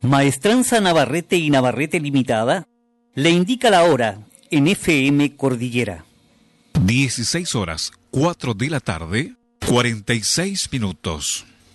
Maestranza Navarrete y Navarrete Limitada le indica la hora en FM Cordillera. 16 horas, 4 de la tarde, 46 minutos.